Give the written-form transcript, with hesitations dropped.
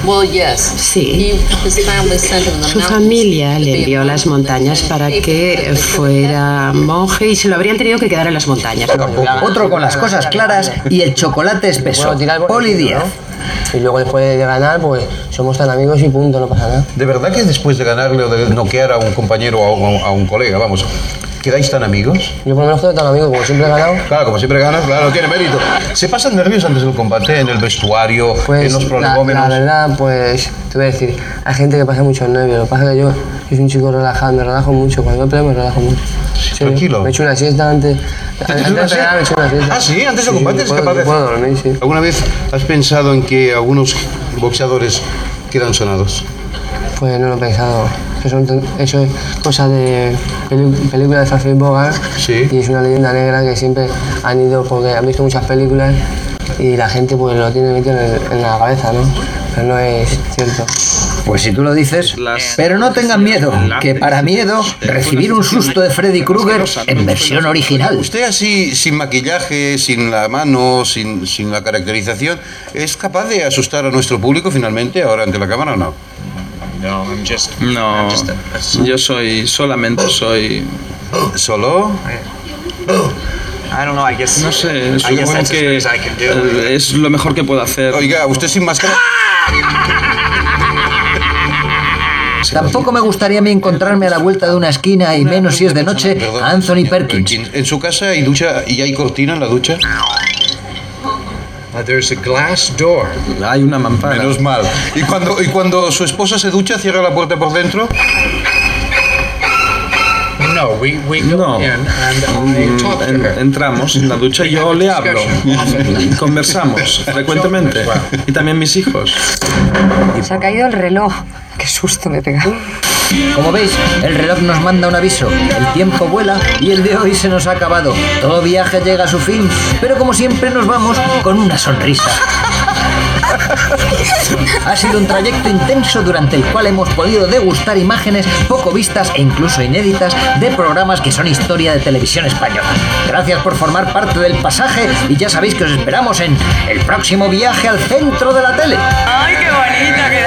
Sí. Su familia le envió a las montañas para que fuera monje y se lo habrían tenido que quedar en las montañas. Otro con las cosas claras y el chocolate espeso. Poli Díaz. Y luego después de ganar, pues somos tan amigos y punto, no pasa nada. ¿De verdad que después de ganarle o de noquear a un compañero o a un colega, vamos, quedáis tan amigos? Yo por lo menos quedo tan amigo, como siempre he ganado. Claro, como siempre ganas, claro, tiene mérito. ¿Se pasan nervios antes del combate, en el vestuario, pues, en los prolegómenos? La verdad, pues, te voy a decir, hay gente que pasa muchos nervios. Lo que pasa es que yo soy un chico relajado, me relajo mucho. Cuando peleo me relajo mucho. Sí, tranquilo. Me echo una siesta antes. Antes de pelear me echo una siesta. Ah, sí, antes del combate eres capaz de... Puedo dormir, sí. ¿Alguna vez has pensado en que algunos boxeadores quedan sonados? Pues no lo he pensado. Eso es cosa de película de Humphrey Bogart. Sí. Y es una leyenda negra que siempre han ido, porque han visto muchas películas y la gente pues lo tiene metido en la cabeza, ¿no? Pero no es cierto. Pues si tú lo dices, pero no tengan miedo, que para miedo, recibir un susto de Freddy Krueger en versión original. ¿Usted así, sin maquillaje, sin la mano, sin la caracterización, es capaz de asustar a nuestro público finalmente ahora ante la cámara o no? No, yo solamente soy... ¿Solo? No sé, supongo que es lo mejor que puedo hacer. Oiga, usted sin máscara... Tampoco me gustaría a mí encontrarme a la vuelta de una esquina, y menos si es de noche, a Anthony Perkins. ¿En su casa hay ducha y hay cortina en la ducha? Hay una mampara. Menos mal. ¿Y cuando su esposa se ducha, cierra la puerta por dentro? No, entramos en la ducha y yo le hablo y conversamos frecuentemente, y también mis hijos. Se ha caído el reloj. Qué susto me he pegado. Como veis, el reloj nos manda un aviso. El tiempo vuela y el de hoy se nos ha acabado. Todo viaje llega a su fin, pero como siempre nos vamos con una sonrisa. Ha sido un trayecto intenso durante el cual hemos podido degustar imágenes poco vistas e incluso inéditas de programas que son historia de televisión española. Gracias por formar parte del pasaje y ya sabéis que os esperamos en el próximo viaje al centro de la tele. ¡Ay, qué bonita!